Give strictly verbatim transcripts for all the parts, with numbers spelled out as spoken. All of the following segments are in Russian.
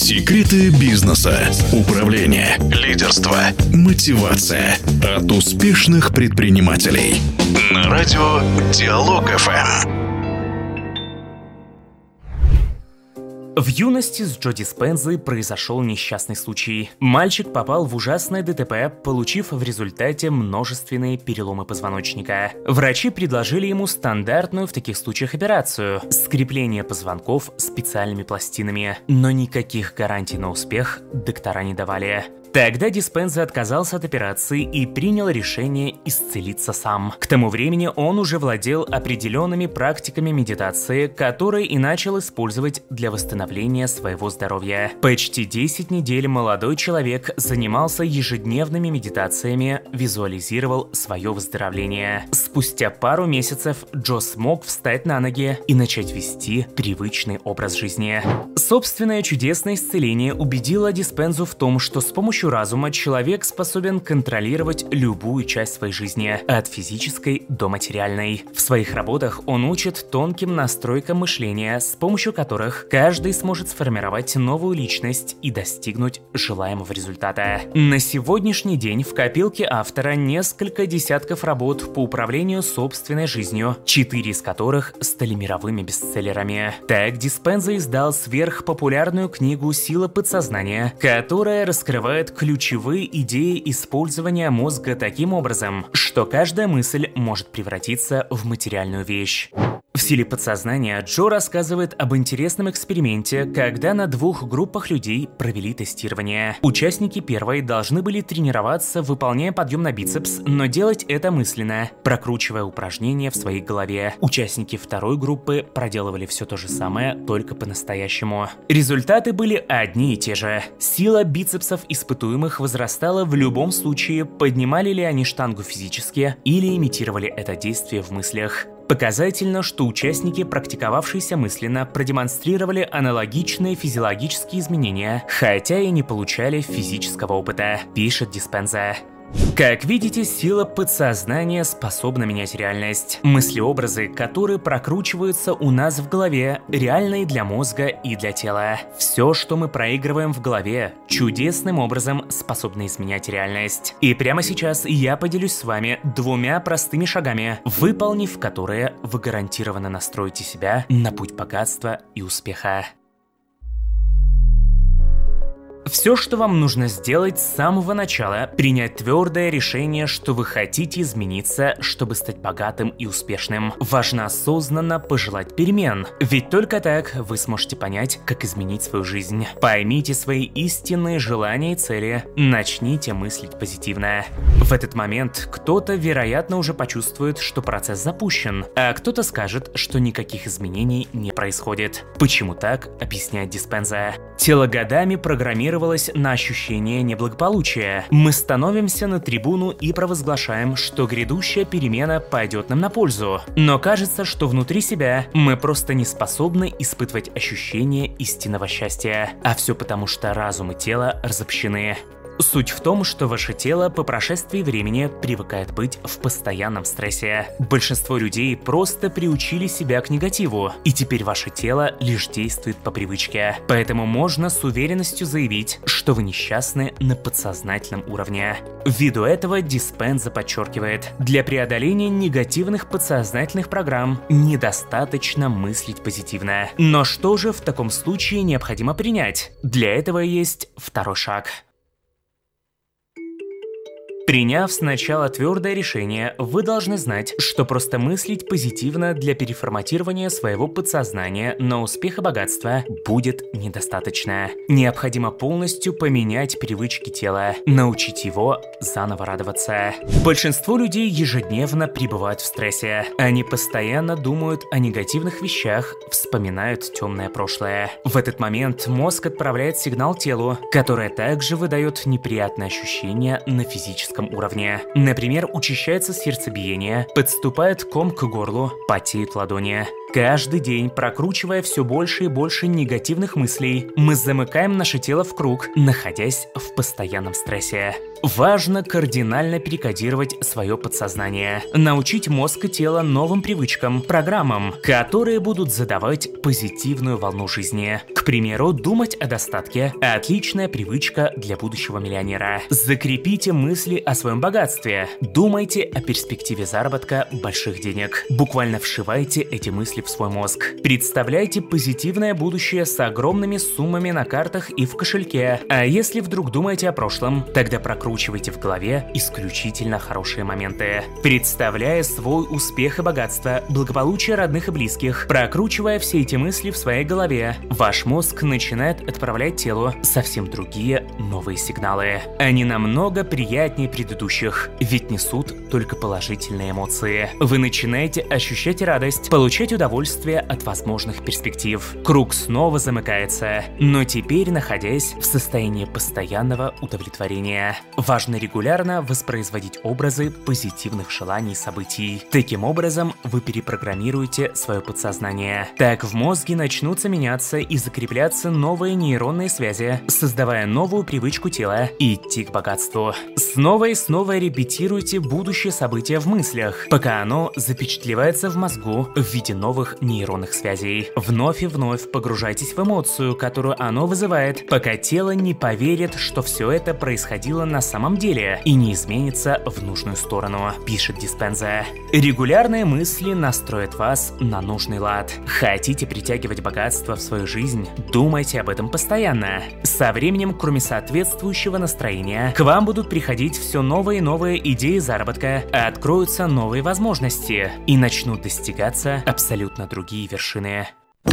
Секреты бизнеса, управления, лидерства, мотивация от успешных предпринимателей. На радио Диалог эф эм. В юности с Джо Диспензой произошел несчастный случай. Мальчик попал в ужасное ДТП, получив в результате множественные переломы позвоночника. Врачи предложили ему стандартную в таких случаях операцию – скрепление позвонков специальными пластинами. Но никаких гарантий на успех доктора не давали. Тогда Диспенза отказался от операции и принял решение исцелиться сам. К тому времени он уже владел определенными практиками медитации, которые и начал использовать для восстановления своего здоровья. Почти десять недель молодой человек занимался ежедневными медитациями, визуализировал свое выздоровление. Спустя пару месяцев Джо смог встать на ноги и начать вести привычный образ жизни. Собственное чудесное исцеление убедило Диспензу в том, что с помощью разума человек способен контролировать любую часть своей жизни, от физической до материальной. В своих работах он учит тонким настройкам мышления, с помощью которых каждый сможет сформировать новую личность и достигнуть желаемого результата. На сегодняшний день в копилке автора несколько десятков работ по управлению собственной жизнью, четыре из которых стали мировыми бестселлерами. Так Диспенза издал сверхпопулярную книгу «Сила подсознания», которая раскрывает ключевые идеи использования мозга таким образом, что каждая мысль может превратиться в материальную вещь. В «Силе подсознания» Джо рассказывает об интересном эксперименте, когда на двух группах людей провели тестирование. Участники первой должны были тренироваться, выполняя подъем на бицепс, но делать это мысленно, прокручивая упражнения в своей голове. Участники второй группы проделывали все то же самое, только по-настоящему. Результаты были одни и те же. Сила бицепсов испытуемых возрастала в любом случае, поднимали ли они штангу физически или имитировали это действие в мыслях. Показательно, что участники, практиковавшиеся мысленно, продемонстрировали аналогичные физиологические изменения, хотя и не получали физического опыта, пишет Диспенза. Как видите, сила подсознания способна менять реальность. Мысли-образы, которые прокручиваются у нас в голове, реальны для мозга и для тела. Все, что мы проигрываем в голове, чудесным образом способно изменять реальность. И прямо сейчас я поделюсь с вами двумя простыми шагами, выполнив которые вы гарантированно настроите себя на путь богатства и успеха. Все, что вам нужно сделать с самого начала, принять твердое решение, что вы хотите измениться, чтобы стать богатым и успешным. Важно осознанно пожелать перемен, ведь только так вы сможете понять, как изменить свою жизнь. Поймите свои истинные желания и цели, начните мыслить позитивно. В этот момент кто-то, вероятно, уже почувствует, что процесс запущен, а кто-то скажет, что никаких изменений не происходит. Почему так, объясняет Диспенза. Тело годами программировано на ощущение неблагополучия. Мы становимся на трибуну и провозглашаем, что грядущая перемена пойдет нам на пользу. Но кажется, что внутри себя мы просто не способны испытывать ощущение истинного счастья. А все потому, что разум и тело разобщены. Суть в том, что ваше тело по прошествии времени привыкает быть в постоянном стрессе. Большинство людей просто приучили себя к негативу, и теперь ваше тело лишь действует по привычке. Поэтому можно с уверенностью заявить, что вы несчастны на подсознательном уровне. Ввиду этого Диспенза подчеркивает, для преодоления негативных подсознательных программ недостаточно мыслить позитивно. Но что же в таком случае необходимо принять? Для этого есть второй шаг. Приняв сначала твердое решение, вы должны знать, что просто мыслить позитивно для переформатирования своего подсознания на успех и богатство будет недостаточно. Необходимо полностью поменять привычки тела, научить его заново радоваться. Большинство людей ежедневно пребывают в стрессе. Они постоянно думают о негативных вещах, вспоминают темное прошлое. В этот момент мозг отправляет сигнал телу, которое также выдает неприятные ощущения на физическом уровне. Например, учащается сердцебиение, подступает ком к горлу, потеют ладони. Каждый день, прокручивая все больше и больше негативных мыслей, мы замыкаем наше тело в круг, находясь в постоянном стрессе. Важно кардинально перекодировать свое подсознание, научить мозг и тело новым привычкам, программам, которые будут задавать позитивную волну жизни. К примеру, думать о достатке – отличная привычка для будущего миллионера. Закрепите мысли о своем богатстве. Думайте о перспективе заработка больших денег. Буквально вшивайте эти мысли в свой мозг. Представляйте позитивное будущее с огромными суммами на картах и в кошельке. А если вдруг думаете о прошлом, тогда прокручивайте в голове исключительно хорошие моменты. Представляя свой успех и богатство, благополучие родных и близких, прокручивая все эти мысли в своей голове, ваш мозг начинает отправлять телу совсем другие новые сигналы. Они намного приятнее предыдущих, ведь несут только положительные эмоции. Вы начинаете ощущать радость, получать удовольствие от возможных перспектив. Круг снова замыкается, но теперь находясь в состоянии постоянного удовлетворения. Важно регулярно воспроизводить образы позитивных желаний и событий. Таким образом, вы перепрограммируете свое подсознание. Так в мозге начнутся меняться и закрепляться новые нейронные связи, создавая новую привычку тела идти к богатству. Снова и снова репетируйте будущее событие в мыслях, пока оно запечатлевается в мозгу в виде новых нейронных связей. Вновь и вновь погружайтесь в эмоцию, которую оно вызывает, пока тело не поверит, что все это происходило на самом деле и не изменится в нужную сторону, пишет Диспенза. Регулярные мысли настроят вас на нужный лад. Хотите притягивать богатство в свою жизнь? Думайте об этом постоянно. Со временем, кроме соответствующего настроения, к вам будут приходить все новые и новые идеи заработка, откроются новые возможности и начнут достигаться абсолютно другие вершины.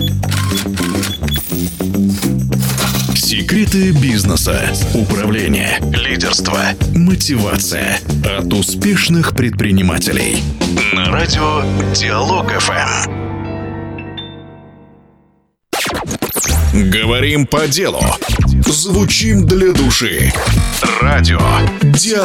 Секреты бизнеса, управления, лидерства, мотивация от успешных предпринимателей. На радио Диалог-эф эм. Говорим по делу. Звучим для души. Радио Диалог.